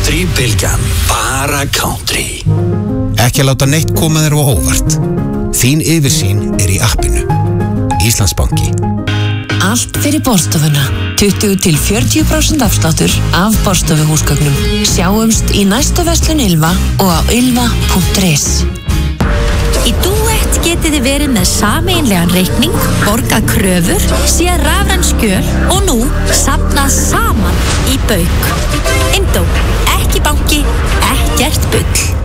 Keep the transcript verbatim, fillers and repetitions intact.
Country bylgjan, bara country. Ekki láta neitt koma þér á óvart. Þín yfirsýn er í appinu. Íslandsbanki. Allt fyrir borstofuna. tuttugu til fjörutíu prósent afsláttur af borstofuhúsgögnum. Sjáumst í næstu verslun Ylva og á ylva punktur is. Í Duett getið þið verið með sameiginlegan reikning, borgað kröfur, séð rafræn skjöl og nú safnað saman í bauk. Indó, ekki banki, ekkert bull.